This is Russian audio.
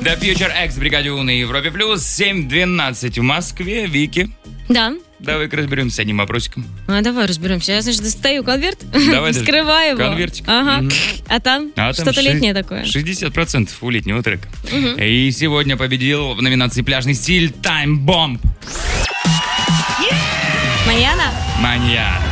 The Future X в бригаде У на Европе Плюс. 7:12 в Москве. Вики, Да. давай-ка разберемся с одним вопросиком. Давай разберемся. Я, значит, достаю конверт, Давай, вскрываю его. конвертик. Ага. А там что-то летнее такое. 60% у летнего трека. И сегодня победил в номинации «Пляжный стиль» Time Bomb. Маньяна? Маньяна.